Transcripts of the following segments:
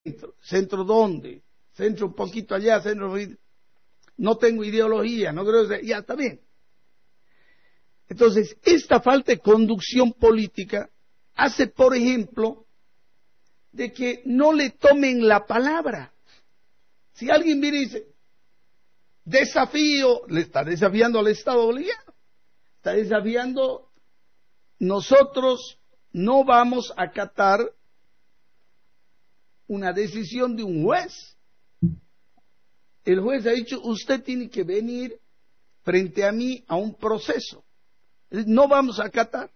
¿Centro dónde? Centro un poquito allá, centro... No tengo ideología, no creo que... Ya, está bien. Entonces, esta falta de conducción política hace, por ejemplo, de que no le tomen la palabra. Si alguien viene y dice, desafío, le está desafiando al Estado boliviano, está desafiando, nosotros no vamos a acatar una decisión de un juez. El juez ha dicho, usted tiene que venir frente a mí a un proceso. No vamos a acatar.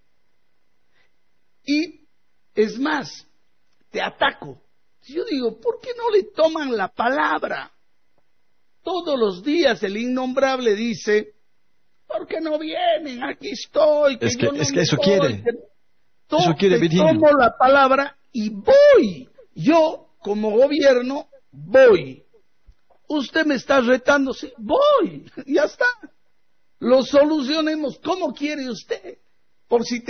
Y es más, te ataco. Yo digo, ¿por qué no le toman la palabra? Todos los días el innombrable dice, ¿por qué no vienen? Aquí estoy. Es que eso quiere. Eso quiere, Virginio. Tomo la palabra y voy. Yo, como gobierno, voy. Usted me está retando, sí, voy. Ya está. Lo solucionemos. ¿Cómo quiere usted? Por si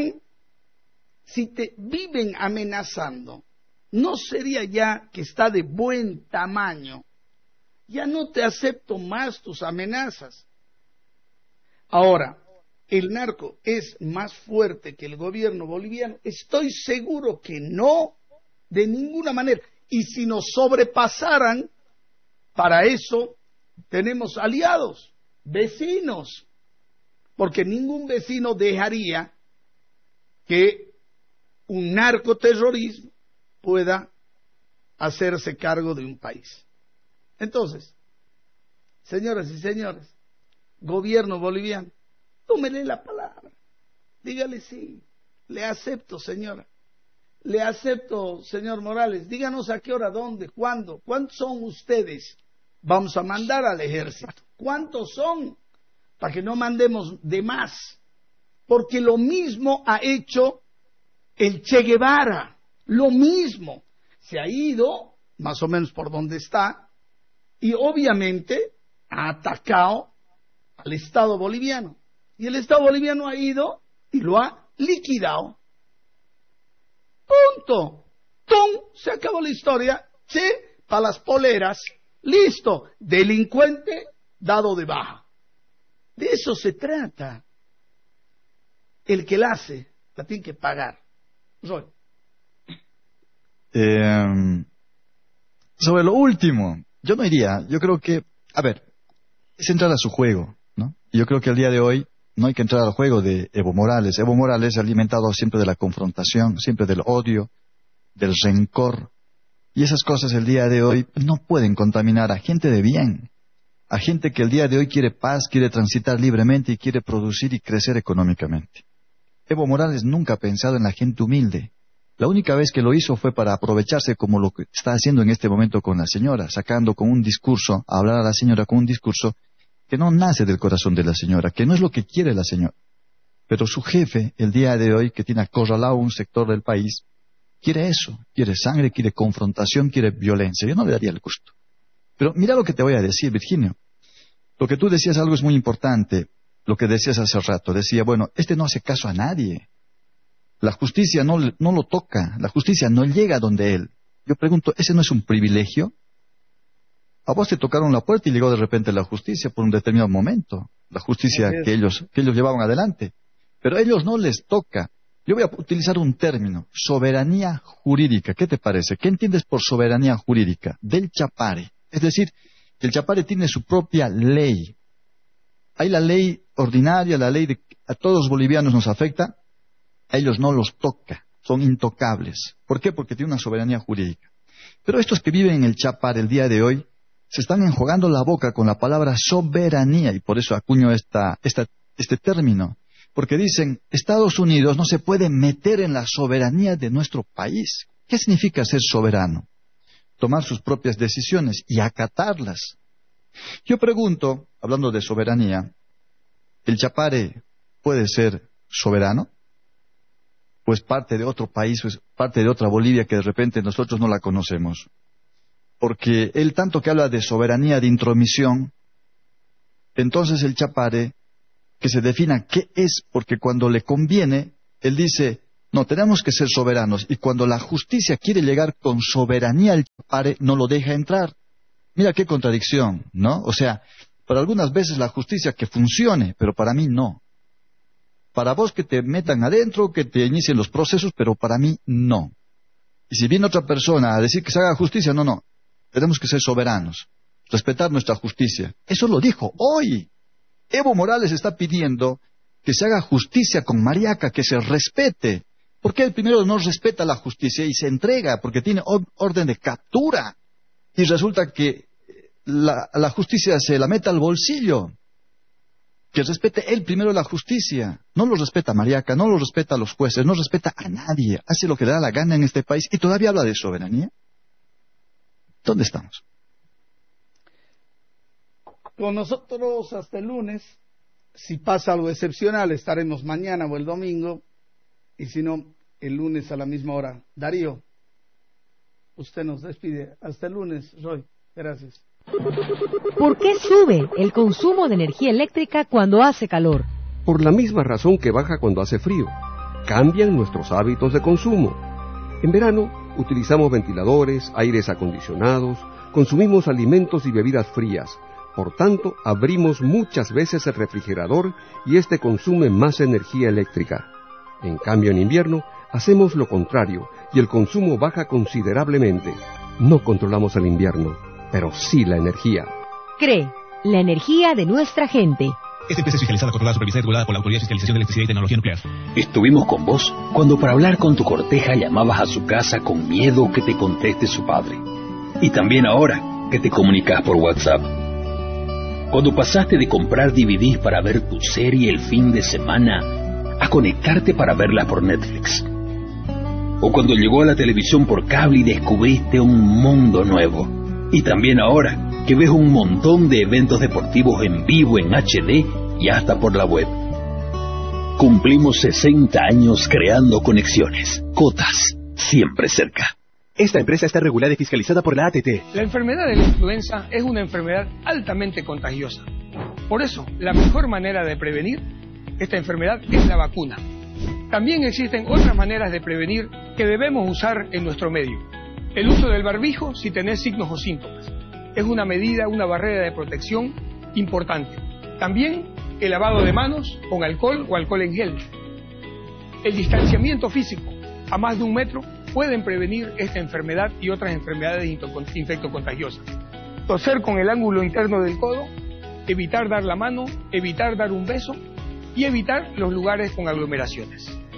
te viven amenazando, ¿no sería ya que está de buen tamaño? Ya no te acepto más tus amenazas. Ahora, ¿el narco es más fuerte que el gobierno boliviano? Estoy seguro que no, de ninguna manera. Y si nos sobrepasaran, para eso tenemos aliados, vecinos, porque ningún vecino dejaría que un narcoterrorismo pueda hacerse cargo de un país. Entonces, señoras y señores, gobierno boliviano, tómele la palabra, dígale sí, le acepto, señora, le acepto, señor Morales, díganos a qué hora, dónde, cuándo, ¿cuántos son ustedes? Vamos a mandar al ejército. ¿Cuántos son? Para que no mandemos de más. Porque lo mismo ha hecho el Che Guevara. Lo mismo. Se ha ido, más o menos por donde está, y obviamente ha atacado al Estado boliviano. Y el Estado boliviano ha ido y lo ha liquidado. Punto. ¡Tum! Se acabó la historia. Che, para las poleras. Listo, delincuente dado de baja. De eso se trata. El que la hace, la tiene que pagar. Roy. Sobre lo último, yo no iría. Yo creo que, a ver, es entrar a su juego, ¿no? Yo creo que al día de hoy no hay que entrar al juego de Evo Morales. Evo Morales ha alimentado siempre de la confrontación, siempre del odio, del rencor. Y esas cosas el día de hoy no pueden contaminar a gente de bien, a gente que el día de hoy quiere paz, quiere transitar libremente y quiere producir y crecer económicamente. Evo Morales nunca ha pensado en la gente humilde. La única vez que lo hizo fue para aprovecharse como lo que está haciendo en este momento con la señora, sacando con un discurso, a hablar a la señora con un discurso que no nace del corazón de la señora, que no es lo que quiere la señora. Pero su jefe, el día de hoy, que tiene acorralado un sector del país, quiere eso, quiere sangre, quiere confrontación, quiere violencia. Yo no le daría el gusto. Pero mira lo que te voy a decir, Virginio. Lo que tú decías algo es muy importante, lo que decías hace rato. Decía, bueno, este no hace caso a nadie. La justicia no lo toca, la justicia no llega donde él. Yo pregunto, ¿ese no es un privilegio? A vos te tocaron la puerta y llegó de repente la justicia por un determinado momento. La justicia que ellos llevaban adelante. Pero a ellos no les toca. Yo voy a utilizar un término, soberanía jurídica. ¿Qué te parece? ¿Qué entiendes por soberanía jurídica? Del Chapare. Es decir, el Chapare tiene su propia ley. Hay la ley ordinaria, la ley de a todos los bolivianos nos afecta. A ellos no los toca. Son intocables. ¿Por qué? Porque tiene una soberanía jurídica. Pero estos que viven en el Chapare el día de hoy se están enjugando la boca con la palabra soberanía y por eso acuño este término. Porque dicen, Estados Unidos no se puede meter en la soberanía de nuestro país. ¿Qué significa ser soberano? Tomar sus propias decisiones y acatarlas. Yo pregunto, hablando de soberanía, ¿el Chapare puede ser soberano? Pues parte de otro país, pues parte de otra Bolivia que de repente nosotros no la conocemos. Porque él tanto que habla de soberanía, de intromisión, entonces el Chapare, que se defina qué es, porque cuando le conviene, él dice, No, tenemos que ser soberanos. Y cuando la justicia quiere llegar con soberanía al Chapare, no lo deja entrar. Mira qué contradicción, ¿no? O sea, para algunas veces la justicia que funcione, pero para mí no. Para vos que te metan adentro, que te inicien los procesos, pero para mí no. Y si viene otra persona a decir que se haga justicia, no. Tenemos que ser soberanos, respetar nuestra justicia. Eso lo dijo hoy. Evo Morales está pidiendo que se haga justicia con Mariaca, que se respete. Porque él primero no respeta la justicia y se entrega, porque tiene orden de captura. Y resulta que la justicia se la mete al bolsillo. Que respete él primero la justicia. No lo respeta Mariaca, no lo respeta a los jueces, no respeta a nadie. Hace lo que le da la gana en este país y todavía habla de soberanía. ¿Dónde estamos? Con nosotros hasta el lunes. Si pasa algo excepcional, estaremos mañana o el domingo. Y si no, el lunes a la misma hora. Darío, usted nos despide. Hasta el lunes, Roy. Gracias. ¿Por qué sube el consumo de energía eléctrica cuando hace calor? Por la misma razón que baja cuando hace frío. Cambian nuestros hábitos de consumo. En verano utilizamos ventiladores, aires acondicionados, consumimos alimentos y bebidas frías. Por tanto, abrimos muchas veces el refrigerador y este consume más energía eléctrica. En cambio, en invierno hacemos lo contrario y el consumo baja considerablemente. No controlamos el invierno, pero sí la energía. CRE, la energía de nuestra gente. Esta empresa es fiscalizada, controlada, supervisada y regulada por la Autoridad de Fiscalización de Electricidad y Tecnología Nuclear. Estuvimos con vos cuando para hablar con tu corteja llamabas a su casa con miedo que te conteste su padre. Y también ahora que te comunicas por WhatsApp. Cuando pasaste de comprar DVDs para ver tu serie el fin de semana a conectarte para verla por Netflix. O cuando llegó a la televisión por cable y descubriste un mundo nuevo. Y también ahora que ves un montón de eventos deportivos en vivo, en HD y hasta por la web. Cumplimos 60 años creando conexiones. Cotas, siempre cerca. Esta empresa está regulada y fiscalizada por la ATT. La enfermedad de la influenza es una enfermedad altamente contagiosa. Por eso, la mejor manera de prevenir esta enfermedad es la vacuna. También existen otras maneras de prevenir que debemos usar en nuestro medio. El uso del barbijo si tenés signos o síntomas. Es una medida, una barrera de protección importante. También el lavado de manos con alcohol o alcohol en gel. El distanciamiento físico a más de 1 metro pueden prevenir esta enfermedad y otras enfermedades infectocontagiosas. Toser con el ángulo interno del codo, evitar dar la mano, evitar dar un beso y evitar los lugares con aglomeraciones.